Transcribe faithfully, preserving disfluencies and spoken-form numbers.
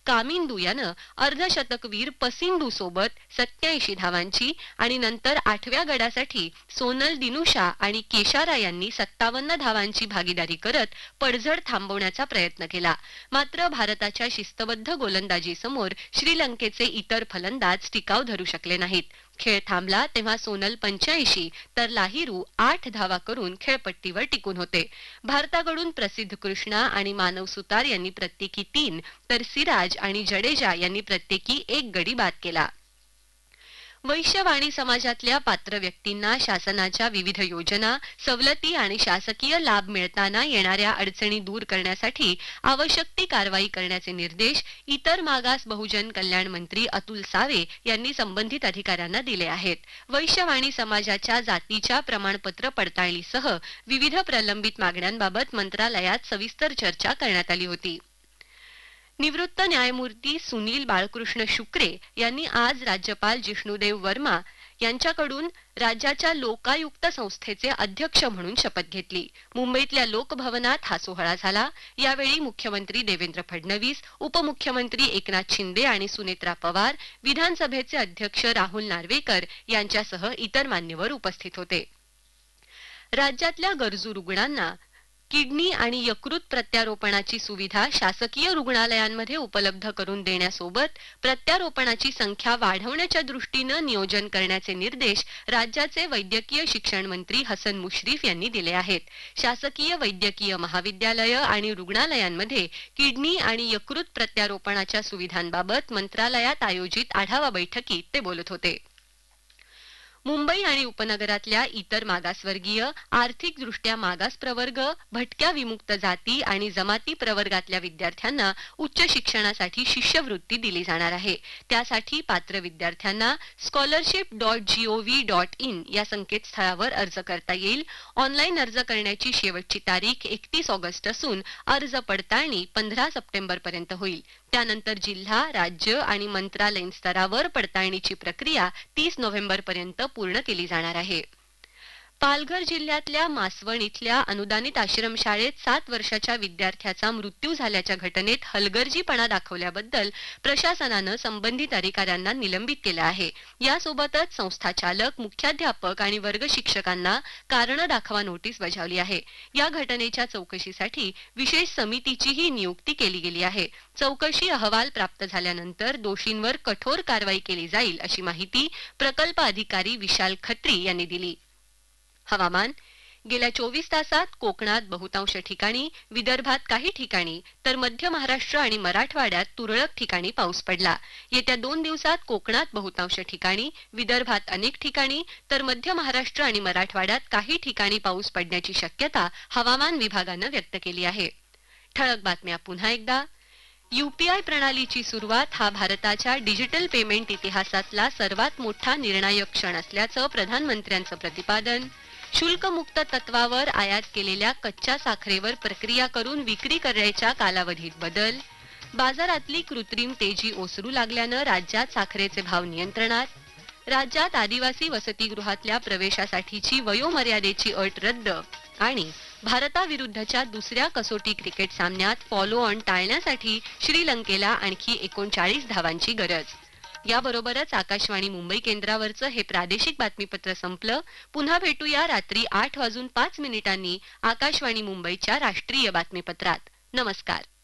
कामिंदू यानं अर्धशतकवीर पसिंदू सोबत सत्याऐंशी धावांची आणि नंतर आठव्या गडासाठी सोनल दिनुशा आणि केशारा यांनी सत्तावन्न धावांची भागीदारी करत पडझड थांबवण्याचा प्रयत्न केला. मात्र भारताच्या शिस्तबद्ध गोलंदाजी समोर श्रीलंकेचे इतर फलंदाज टिकाव धरू शकले नाहीत. खेळ थांबला तेव्हा सोनल पंच्याऐंशी तर लाहिरू आठ धावा करून खेळपट्टीवर टिकून होते. भारताकडून प्रसिद्ध कृष्णा आणि मानव सुतार यांनी प्रत्येकी तीन तर सिराज आणि जडेजा यांनी प्रत्येकी एक गडी बाद केला. वैश्य वाणी समाजातल्या पात्र व्यक्तींना शासनाच्या विविध योजना, सवलती आणि शासकीय लाभ मिळताना येणाऱ्या अडचणी दूर करण्यासाठी आवश्यक ती कारवाई करण्याचे निर्देश इतर मागास बहुजन कल्याण मंत्री अतुल सावे यांनी संबंधित अधिकाऱ्यांना दिले आहेत. वैश्य वाणी समाजाच्या जातीच्या प्रमाणपत्र पडताळणीसह विविध प्रलंबित मागण्यांबाबत मंत्रालयात सविस्तर चर्चा करण्यात आली होती. निवृत्त न्यायमूर्ती सुनील बाळकृष्ण शुक्रे यांनी आज राज्यपाल जिष्णुदेव वर्मा यांच्याकडून राज्याच्या लोकायुक्त संस्थेचे अध्यक्ष म्हणून शपथ घेतली. मुंबईतल्या लोकभवनात हा सोहळा झाला. यावेळी मुख्यमंत्री देवेंद्र फडणवीस, उपमुख्यमंत्री एकनाथ शिंदे आणि सुनेत्रा पवार, विधानसभेचे अध्यक्ष राहुल नार्वेकर यांच्यासह इतर मान्यवर उपस्थित होते. राज्यातल्या गरजू रुग्णांना किडनी आणि यकृत प्रत्यारोपणाची सुविधा शासकीय रुग्णालयांमध्ये उपलब्ध करून देण्यासोबत प्रत्यारोपणाची संख्या वाढवण्याच्या दृष्टीनं नियोजन करण्याचे निर्देश राज्याचे वैद्यकीय शिक्षण मंत्री हसन मुश्रीफ यांनी दिले आहेत. शासकीय वैद्यकीय महाविद्यालय आणि रुग्णालयांमध्ये किडनी आणि यकृत प्रत्यारोपणाच्या सुविधांबाबत मंत्रालयात आयोजित आढावा बैठकीत ते बोलत होते. मुंबई आणि उपनगरातल्या इतर मागासवर्गीय, आर्थिकदृष्ट्या मागास प्रवर्ग, भटक्या विमुक्त जाती आणि जमाती प्रवर्गातल्या विद्यार्थ्यांना उच्च शिक्षणासाठी शिष्यवृत्ती दिली जाणार आहे. त्यासाठी पात्र विद्यार्थ्यांना scholarship dot G O V dot in या संकेतस्थळावर अर्ज करता येईल. ऑनलाईन अर्ज करण्याची शेवटची तारीख एकतीस ऑगस्ट असून अर्ज पडताळणी पंधरा सप्टेंबर पर्यंत होईल. त्यानंतर जिल्हा, राज्य आणि मंत्रालयीन स्तरावर पडताळणीची प्रक्रिया तीस नोव्हेंबर पर्यंत पूर्ण केली जाणार आहे. पालघर जिल्ह्यातल्या मासवण इथल्या अनुदानित आश्रमशाळेत सात वर्षाच्या विद्यार्थ्याचा मृत्यू झाल्याच्या घटनेत हलगर्जीपणा दाखवल्याबद्दल प्रशासनानं संबंधित अधिकाऱ्यांना निलंबित केलं आहे. यासोबतच संस्थाचालक, मुख्याध्यापक आणि वर्ग शिक्षकांना कारण दाखवा नोटीस बजावली आहे. या घटनेच्या चौकशीसाठी विशेष समितीचीही नियुक्ती केली गेली आहे. चौकशी अहवाल प्राप्त झाल्यानंतर दोषींवर कठोर कारवाई केली जाईल अशी माहिती प्रकल्प अधिकारी विशाल खत्री यांनी दिली. हवामान. गेल्या चोवीस तासात कोकणात बहुतांश ठिकाणी, विदर्भात काही ठिकाणी तर मध्य महाराष्ट्र आणि मराठवाड्यात तुरळक ठिकाणी पाऊस पडला. येत्या दोन दिवसात कोकणात बहुतांश ठिकाणी, विदर्भात अनेक ठिकाणी तर मध्य महाराष्ट्र आणि मराठवाड्यात काही ठिकाणी पाऊस पडण्याची शक्यता हवामान विभागानं व्यक्त केली आहे. ठळक बातम्या पुन्हा एकदा. यूपीआय प्रणालीची सुरुवात हा भारताच्या डिजिटल पेमेंट इतिहासातला सर्वात मोठा निर्णायक क्षण असल्याचं प्रधानमंत्र्यांचं प्रतिपादन. शुल्कमुक्त तत्वावर आयात केलेल्या कच्च्या साखरेवर प्रक्रिया करून विक्री करायच्या कालावधीत बदल. बाजारातली कृत्रिम तेजी ओसरू लागल्यानं राज्यात साखरेचे भाव नियंत्रणात. राज्यात आदिवासी वसतिगृहातल्या प्रवेशासाठीची वयोमर्यादेची अट रद्द. आणि भारताविरुद्धच्या दुसऱ्या कसोटी क्रिकेट सामन्यात फॉलो ऑन टाळण्यासाठी श्रीलंकेला आणखी एकोणचाळीस धावांची गरज. याबरोबरच आकाशवाणी मुंबई केंद्रावरचं हे प्रादेशिक बातमीपत्र संपलं. पुन्हा भेटूया रात्री आठ वाजून पाच मिनिटांनी आकाशवाणी मुंबईच्या राष्ट्रीय बातमीपत्रात. नमस्कार.